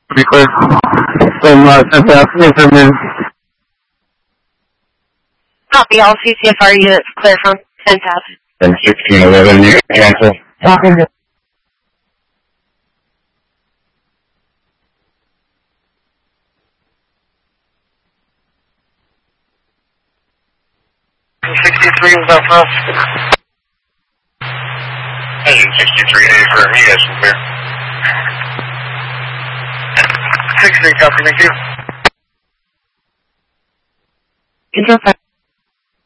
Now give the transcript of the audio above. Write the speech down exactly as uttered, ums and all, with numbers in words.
Be clear. From uh, ten thousand from in. Copy all C C F R units clear from ten thousand. From sixteen eleven, you cancel. Talking to. sixty-three is up for us. Engine sixty-three, A for you guys from here. sixty-three, copy, thank you. Control five.